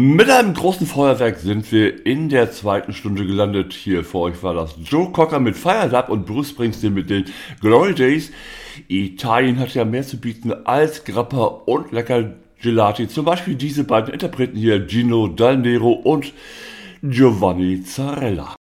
Mit einem großen Feuerwerk sind wir in der zweiten Stunde gelandet. Hier vor euch war das Joe Cocker mit Fired Up und Bruce Springsteen mit den Glory Days. Italien hat ja mehr zu bieten als Grappa und lecker Gelati. Zum Beispiel diese beiden Interpreten hier, Gino Dal Nero und Giovanni Zarella.